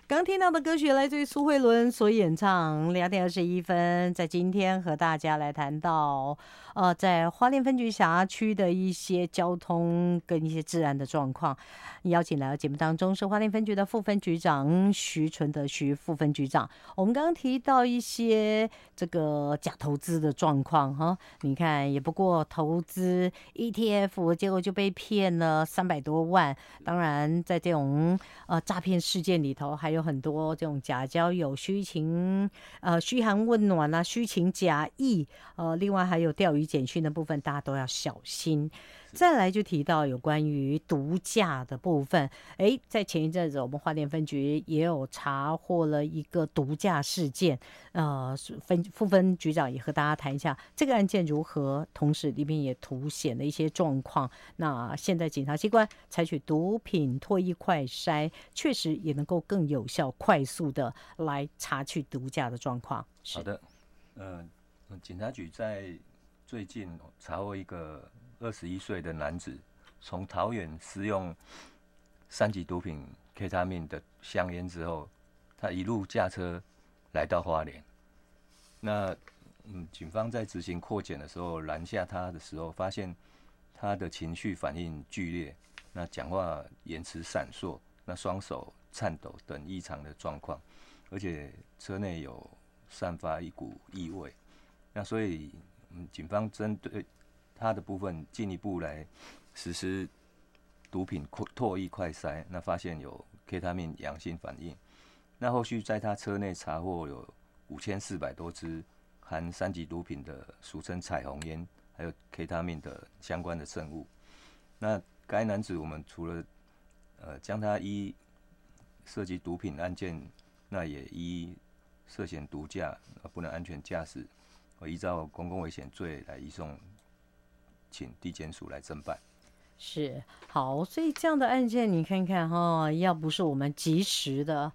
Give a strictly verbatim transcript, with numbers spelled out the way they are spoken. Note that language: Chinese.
刚听到的歌曲来自于苏慧伦所演唱，两点二十一分，在今天和大家来谈到，呃，在花莲分局辖区的一些交通跟一些治安的状况。邀请来到节目当中是花莲分局的副分局长徐纯德徐副分局长。我们刚刚提到一些这个假投资的状况哈，你看也不过投资 E T F， 结果就被骗了三百多万。当然，在这种呃诈骗事件里头，还有很多这种假交友、虚情呃嘘寒问暖啊、虚情假意，呃，另外还有钓鱼简讯的部分，大家都要小心。再来就提到有关于毒驾的部分，诶，在前一阵子我们花莲分局也有查获了一个毒驾事件，呃，分副分局长也和大家谈一下这个案件如何，同时里面也凸显了一些状况。那现在警察机关采取毒品唾液快筛，确实也能够更有效、快速的来查去毒驾的状况。 好的，呃，警察局在最近查获一个二十一岁的男子，从桃园私用三级毒品 K 他命的香烟之后，他一路驾车来到花莲。那嗯，警方在执行扩检的时候拦下他的时候，发现他的情绪反应剧烈，那讲话言辞闪烁，那双手颤抖等异常的状况，而且车内有散发一股异味。那所以，嗯，警方针对他的部分进一步来实施毒品唾液快筛，那发现有 K 他命阳性反应。那后续在他车内查获有五千四百多支含三级毒品的，俗称彩虹烟，还有 K 他命的相关的证物。那该男子我们除了呃将他依涉及毒品案件，那也依涉嫌毒驾、不能安全驾驶，依照公共危险罪来移送，请地检署来侦办。 是好，所以这样的案件你看看哈，要不是我们及时的